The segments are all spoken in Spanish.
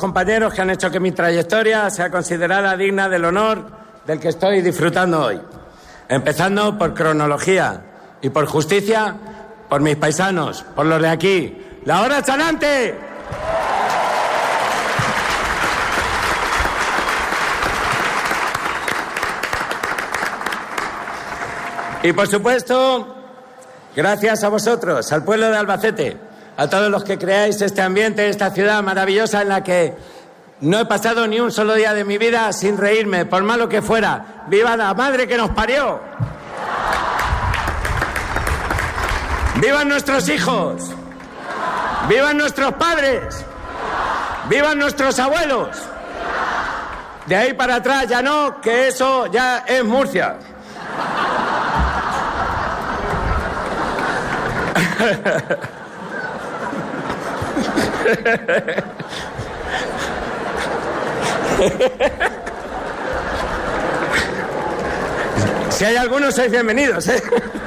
compañeros que han hecho que mi trayectoria sea considerada digna del honor del que estoy disfrutando hoy. Empezando por cronología y por justicia, por mis paisanos, por los de aquí. ¡La hora chanante! Y por supuesto, gracias a vosotros, al pueblo de Albacete, a todos los que creáis este ambiente, esta ciudad maravillosa en la que no he pasado ni un solo día de mi vida sin reírme, por malo que fuera. ¡Viva la madre que nos parió! ¡Vivan nuestros hijos! ¡Vivan nuestros padres! ¡Vivan nuestros abuelos! De ahí para atrás ya no, que eso ya es Murcia. Si hay algunos, sois bienvenidos, ¿eh?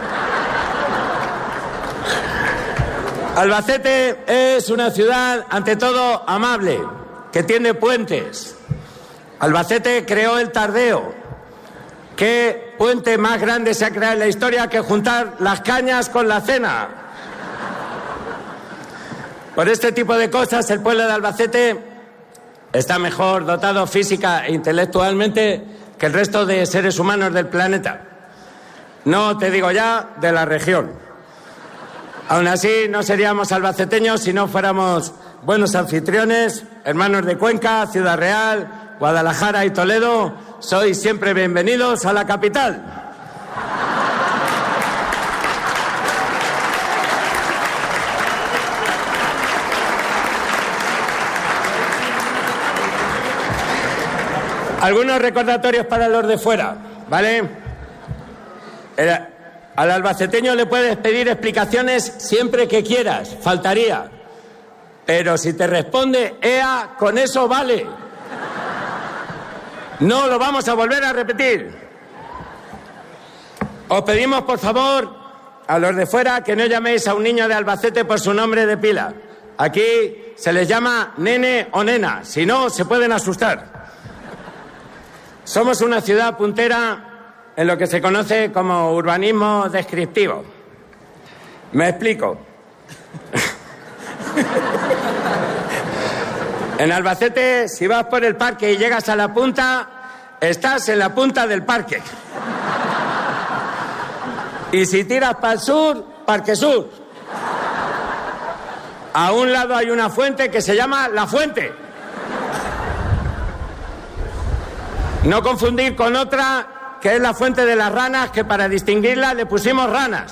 Albacete es una ciudad, ante todo, amable, que tiene puentes. Albacete creó el Tardeo. ¿Qué puente más grande se ha creado en la historia que juntar las cañas con la cena? Por este tipo de cosas, el pueblo de Albacete está mejor dotado física e intelectualmente que el resto de seres humanos del planeta. No te digo ya de la región. Aún así, no seríamos albaceteños si no fuéramos buenos anfitriones, hermanos de Cuenca, Ciudad Real, Guadalajara y Toledo. Sois siempre bienvenidos a la capital. Algunos recordatorios para los de fuera, ¿vale? Al albaceteño le puedes pedir explicaciones siempre que quieras, faltaría. Pero si te responde ea, con eso vale. No lo vamos a volver a repetir. Os pedimos, por favor, a los de fuera, que no llaméis a un niño de Albacete por su nombre de pila. Aquí se les llama nene o nena, si no, se pueden asustar. Somos una ciudad puntera en lo que se conoce como urbanismo descriptivo. Me explico. En Albacete, si vas por el parque y llegas a la punta, estás en la punta del parque. Y si tiras para el sur, Parque Sur. A un lado hay una fuente que se llama La Fuente. No confundir con otra que es la Fuente de las Ranas, que para distinguirla le pusimos ranas.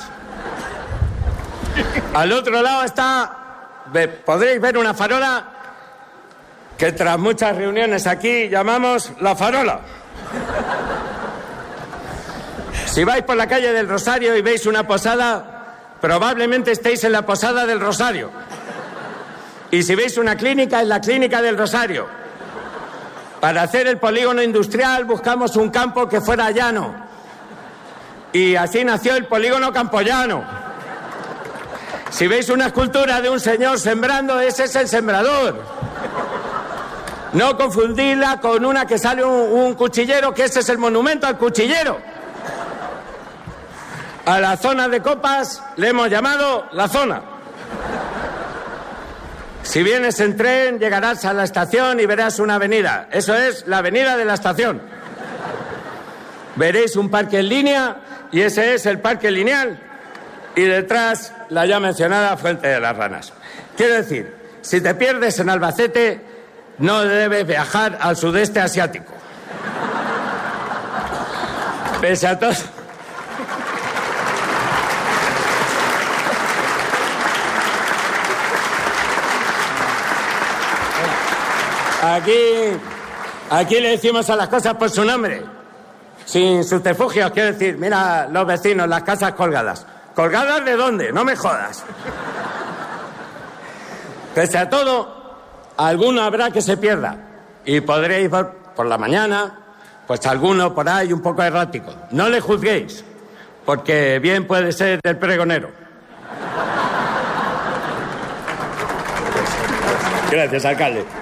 Al otro lado está, podréis ver una farola que tras muchas reuniones aquí llamamos La Farola. Si vais por la calle del Rosario y veis una posada, probablemente estéis en la posada del Rosario. Y si veis una clínica, en la clínica del Rosario. Para hacer el polígono industrial buscamos un campo que fuera llano. Y así nació el polígono campollano. Si veis una escultura de un señor sembrando, ese es el sembrador. No confundirla con una que sale un cuchillero, que ese es el monumento al cuchillero. A la zona de copas le hemos llamado La Zona. Si vienes en tren, llegarás a la estación y verás una avenida. Eso es la avenida de la estación. Veréis un parque en línea y ese es el parque lineal. Y detrás, la ya mencionada Fuente de las Ranas. Quiero decir, si te pierdes en Albacete, no debes viajar al sudeste asiático. Pese a todo... Aquí le decimos a las cosas por su nombre, sin subterfugios. Quiero decir, mira los vecinos, las casas colgadas. ¿Colgadas de dónde? No me jodas. Pese a todo, alguno habrá que se pierda. Y podréis ver por la mañana, pues alguno por ahí un poco errático. No le juzguéis, porque bien puede ser el pregonero. Gracias, alcalde.